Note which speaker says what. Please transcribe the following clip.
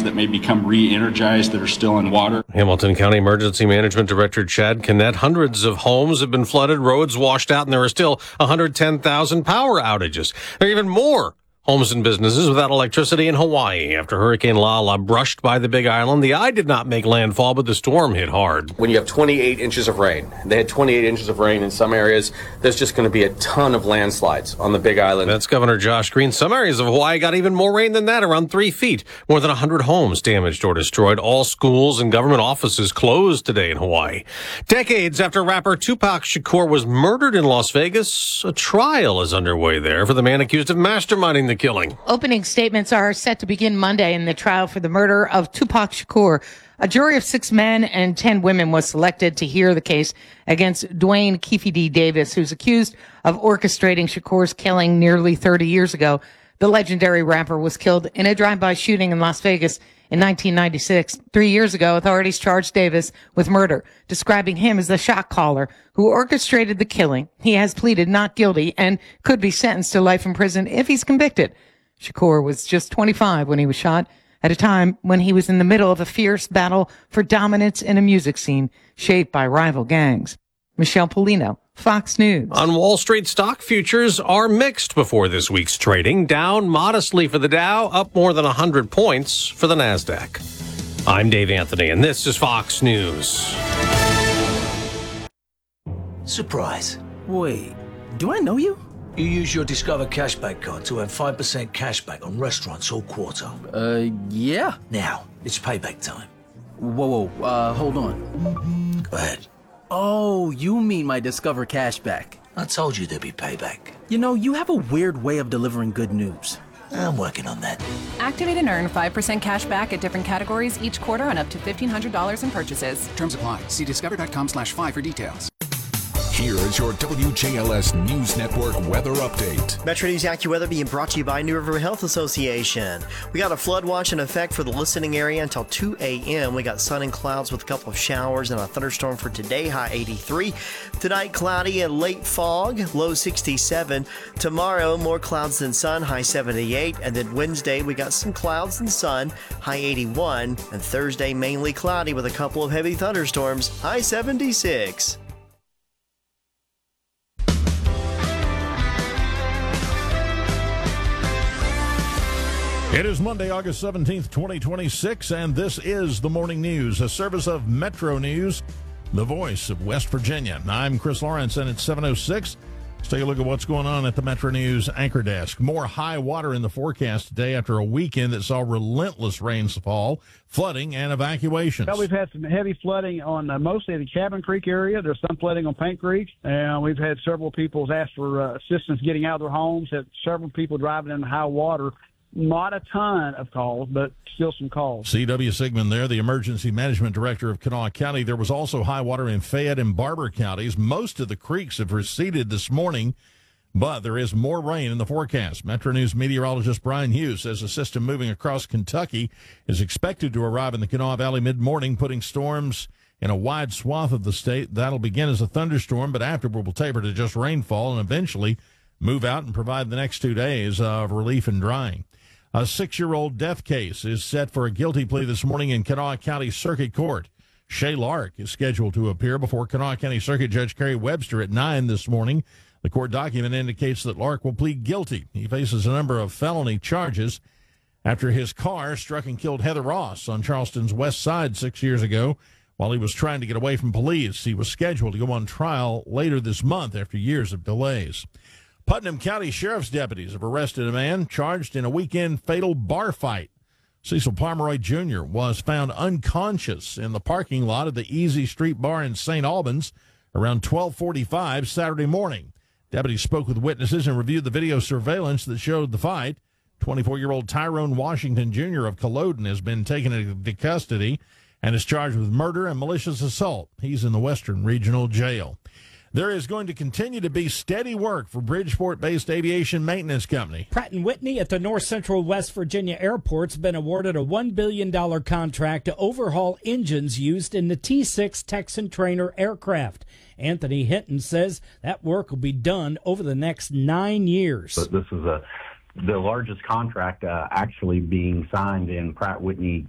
Speaker 1: lines that may become re-energized that are still in water.
Speaker 2: Hamilton County Emergency Management Director Chad Kinnett. Hundreds of homes have been flooded, roads washed out, and there are still 110,000 power outages. There are even more homes and businesses without electricity in Hawaii after Hurricane Lala brushed by the Big Island. The eye did not make landfall, but the storm hit hard.
Speaker 3: When you have 28 inches of rain, they had 28 inches of rain in some areas, there's just going to be a ton of landslides on the Big Island.
Speaker 2: That's Governor Josh Green. Some areas of Hawaii got even more rain than that, around 3 feet. More than 100 homes damaged or destroyed. All schools and government offices closed today in Hawaii. Decades after rapper Tupac Shakur was murdered in Las Vegas, a trial is underway there for the man accused of masterminding the killing.
Speaker 4: Opening statements are set to begin Monday in the trial for the murder of Tupac Shakur. A jury of 6 men and 10 women was selected to hear the case against Dwayne Keefe D. Davis, who's accused of orchestrating Shakur's killing nearly 30 years ago. The legendary rapper was killed in a drive-by shooting in Las Vegas in 1996. 3 years ago, authorities charged Davis with murder, describing him as the shot caller who orchestrated the killing. He has pleaded not guilty and could be sentenced to life in prison if he's convicted. Shakur was just 25 when he was shot, at a time when he was in the middle of a fierce battle for dominance in a music scene shaped by rival gangs. Michelle Polino, Fox News.
Speaker 2: On Wall Street, stock futures are mixed before this week's trading. Down modestly for the Dow, up more than 100 points for the Nasdaq. I'm Dave Anthony, and this is Fox News.
Speaker 5: Surprise. Wait, do I know you? You use your Discover Cashback card to earn 5% cashback on restaurants all quarter.
Speaker 6: Yeah.
Speaker 5: Now, it's payback time.
Speaker 6: Whoa, hold on.
Speaker 5: Go ahead.
Speaker 6: Oh, you mean my Discover Cashback.
Speaker 5: I told you there'd be payback.
Speaker 6: You know, you have a weird way of delivering good news.
Speaker 5: I'm working on that.
Speaker 7: Activate and earn 5% cash back at different categories each quarter on up to $1,500 in purchases.
Speaker 8: Terms apply. See discover.com/5 for details.
Speaker 9: Here is your WJLS News Network weather update.
Speaker 10: Metro News AccuWeather being brought to you by New River Health Association. We got a flood watch in effect for the listening area until 2 a.m. We got sun and clouds with a couple of showers and a thunderstorm for today, high 83. Tonight, cloudy and late fog, low 67. Tomorrow, more clouds than sun, high 78. And then Wednesday, we got some clouds and sun, high 81. And Thursday, mainly cloudy with a couple of heavy thunderstorms, high 76.
Speaker 11: It is Monday, August 17th, 2026, and this is the Morning News, a service of Metro News, the voice of West Virginia. I'm Chris Lawrence, and it's 7:06. Let's take a look at what's going on at the Metro News anchor desk. More high water in the forecast today after a weekend that saw relentless rainfall, flooding, and evacuations.
Speaker 12: Well, we've had some heavy flooding on mostly the Cabin Creek area. There's some flooding on Paint Creek. And we've had several people ask for assistance getting out of their homes, had several people driving in high water. Not a ton of calls, but still some calls.
Speaker 11: C.W. Sigmund there, the Emergency Management Director of Kanawha County. There was also high water in Fayette and Barber counties. Most of the creeks have receded this morning, but there is more rain in the forecast. Metro News meteorologist Brian Hughes says a system moving across Kentucky is expected to arrive in the Kanawha Valley mid-morning, putting storms in a wide swath of the state. That'll begin as a thunderstorm, but afterward will taper to just rainfall and eventually move out and provide the next 2 days of relief and drying. A 6-year-old death case is set for a guilty plea this morning in Kanawha County Circuit Court. Shay Lark is scheduled to appear before Kanawha County Circuit Judge Kerry Webster at 9 this morning. The court document indicates that Lark will plead guilty. He faces a number of felony charges after his car struck and killed Heather Ross on Charleston's west side 6 years ago while he was trying to get away from police. He was scheduled to go on trial later this month after years of delays. Putnam County Sheriff's deputies have arrested a man charged in a weekend fatal bar fight. Cecil Pomeroy Jr. was found unconscious in the parking lot of the Easy Street Bar in St. Albans around 12:45 Saturday morning. Deputies spoke with witnesses and reviewed the video surveillance that showed the fight. 24-year-old Tyrone Washington Jr. of Culloden has been taken into custody and is charged with murder and malicious assault. He's in the Western Regional Jail. There is going to continue to be steady work for Bridgeport-based aviation maintenance company.
Speaker 13: Pratt & Whitney at the North Central West Virginia Airport's been awarded a $1 billion contract to overhaul engines used in the T-6 Texan trainer aircraft. Anthony Hinton says that work will be done over the next 9 years.
Speaker 14: But this is the largest contract actually being signed in Pratt & Whitney